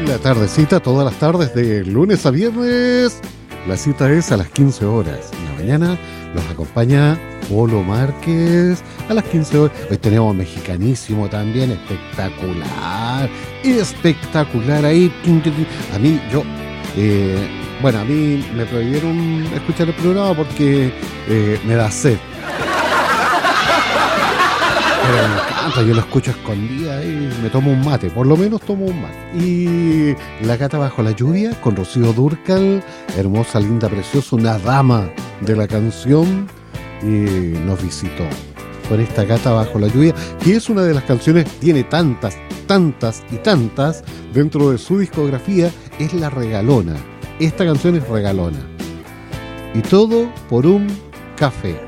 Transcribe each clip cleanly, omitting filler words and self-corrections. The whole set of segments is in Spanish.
la tardecita, todas las tardes de lunes a viernes. La cita es a las 15 horas. En la mañana los acompaña Polo Márquez a las 15 horas. Hoy tenemos Mexicanísimo también, espectacular. Espectacular ahí. A mí, a mí me prohibieron escuchar el programa porque me da sed. Pero me encanta, yo lo escucho escondida y me tomo un mate, por lo menos tomo un mate. Y La Gata Bajo la Lluvia con Rocío Dúrcal, hermosa, linda, preciosa, una dama de la canción, y nos visitó con esta Gata Bajo la Lluvia, que es una de las canciones, tiene tantas dentro de su discografía, es la regalona. Esta canción es regalona. Y todo por un café.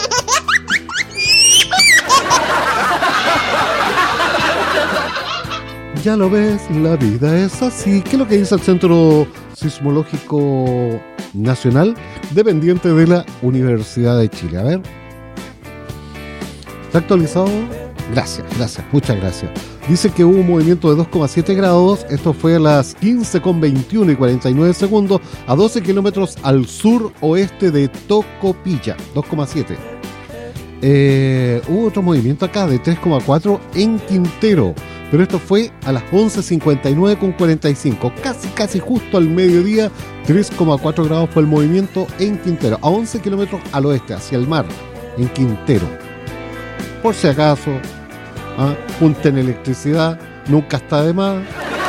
Ya lo ves, la vida es así. ¿Qué es lo que dice el Centro Sismológico Nacional, dependiente de la Universidad de Chile? A ver. ¿Está actualizado? Gracias, muchas gracias. Dice que hubo un movimiento de 2,7 grados. Esto fue a las 15:21 y 49 segundos, a 12 kilómetros al sur-oeste de Tocopilla. 2,7. Hubo otro movimiento acá de 3,4 en Quintero. Pero esto fue a las 11:59 con 45, casi justo al mediodía. 3,4 grados fue el movimiento en Quintero, a 11 kilómetros al oeste, hacia el mar, en Quintero. Por si acaso, junten electricidad, nunca está de más.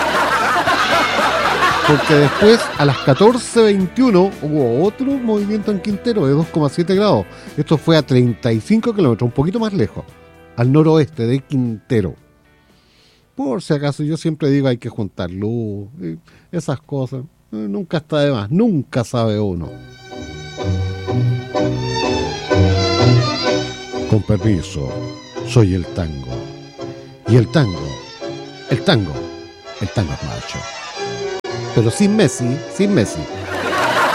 Porque después, a las 14:21, hubo otro movimiento en Quintero de 2,7 grados. Esto fue a 35 kilómetros, un poquito más lejos, al noroeste de Quintero. Por si acaso, yo siempre digo, hay que juntar luz, esas cosas. Nunca está de más, nunca sabe uno. Con permiso, soy el tango. Y el tango es macho. Pero sin Messi.